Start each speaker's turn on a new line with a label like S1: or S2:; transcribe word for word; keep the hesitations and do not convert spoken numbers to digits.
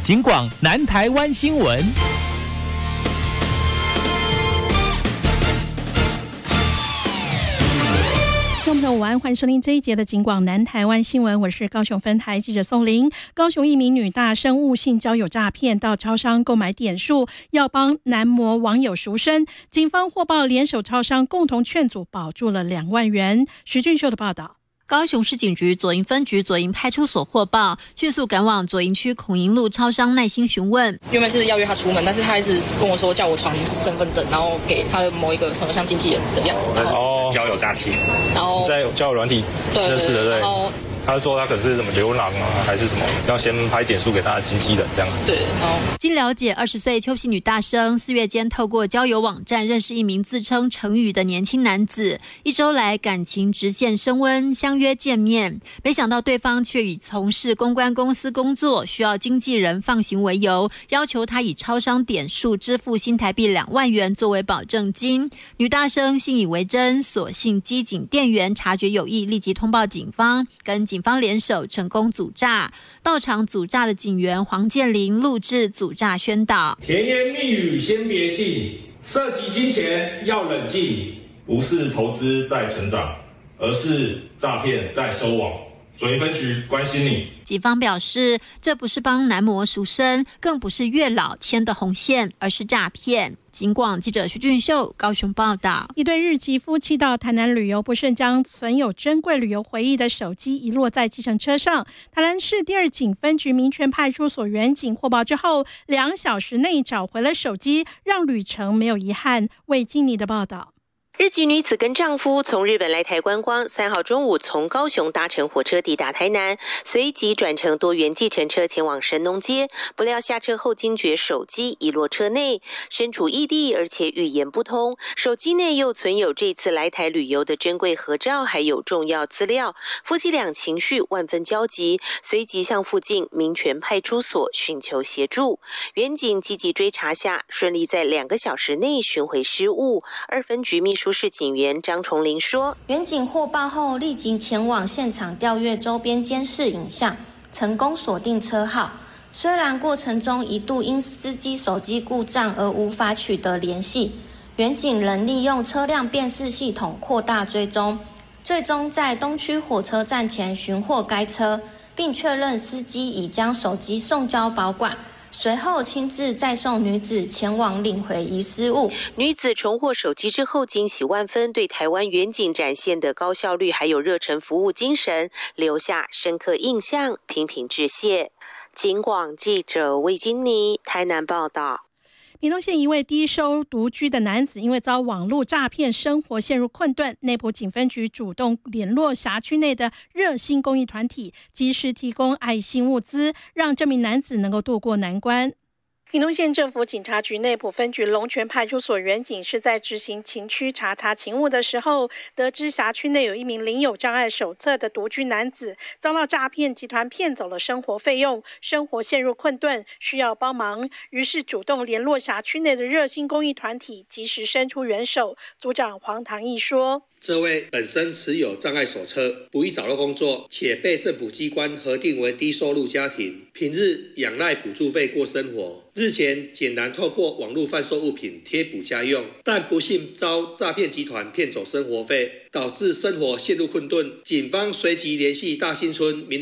S1: 警广南台湾新闻。
S2: 听众朋友午安，欢迎收听这一节的警广南台湾新闻，我是高雄分台记者宋玲。高雄一名女大生误信交友诈骗，到超商购买点数，要帮男模网友赎身。警方获报联手超商共同劝阻，保住了两万元。徐俊秀的报道。
S3: 高雄市警局左营分局左营派出所获报，迅速赶往左营区孔营路超商，耐心询问。
S4: 原本是要约他出门，但是他一直跟我说叫我传身份证，然后给他的某一个什么像经纪人的样子。
S5: 哦，交友诈欺。
S4: 然后
S5: 在交友软体认识的，对。
S4: 然后
S5: 他说他可能是什么流浪啊，还是什么，要先拍点数给他的经纪人这样子。
S4: 对，然后
S3: 经了解，二十岁邱姓女大生四月间透过交友网站认识一名自称程宇的年轻男子，一周来感情直线升温，相约见面。没想到对方却以从事公关公司工作，需要经纪人放行为由，要求他以超商点数支付新台币两万元作为保证金。女大生信以为真，所幸机警店员察觉有异，立即通报警方，跟警方联手成功阻诈。到场阻诈的警员黄建林录制阻诈宣导：
S6: 甜言蜜语先别信，涉及金钱要冷静，
S7: 不是投资在成长，而是诈骗在收网。左营分局关心你。
S3: 警方表示，这不是帮男模赎身，更不是月老牵的红线，而是诈骗。警广记者徐俊秀高雄报道。
S2: 一对日籍夫妻到台南旅游，不慎将存有珍贵旅游回忆的手机遗落在计程车上。台南市第二警分局民权派出所员警获报之后，两小时内找回了手机，让旅程没有遗憾。魏经理的报道。
S8: 日籍女子跟丈夫从日本来台观光，三号中午从高雄搭乘火车抵达台南，随即转乘多元计程车前往神农街，不料下车后惊觉手机遗落车内，身处异地而且语言不通，手机内又存有这次来台旅游的珍贵合照，还有重要资料，夫妻俩情绪万分焦急，随即向附近民权派出所寻求协助。员警积极追查下，顺利在两个小时内寻回失物。二分局秘书市警员张崇林说，
S9: 员警获报后立即前往现场调阅周边监视影像，成功锁定车号。虽然过程中一度因司机手机故障而无法取得联系，员警仍利用车辆辨识系统扩大追踪，最终在东区火车站前寻获该车，并确认司机已将手机送交保管，随后亲自载送女子前往领回遗失物。
S8: 女子重获手机之后惊喜万分，对台湾远景展现的高效率还有热忱服务精神留下深刻印象，频频致谢。警广记者魏金妮台南报道。
S2: 屏东县一位低收独居的男子，因为遭网络诈骗，生活陷入困顿。内埔警分局主动联络辖区内的热心公益团体，及时提供爱心物资，让这名男子能够渡过难关。屏东县政府警察局内埔分局龙泉派出所员警是在执行勤区查查勤务的时候，得知辖区内有一名领有障碍手册的独居男子遭到诈骗集团骗走了生活费用，生活陷入困顿，需要帮忙，于是主动联络辖区内的热心公益团体，及时伸出援手。组长黄唐义说，
S10: 这位本身持有障碍手册，不易找到工作，且被政府机关核定为低收入家庭，平日仰赖补助费过生活。日前简单透过网络贩售物品贴补家用，但不幸遭诈骗集团骗走生活费，导致生活陷入困顿。警方随即联系大新村民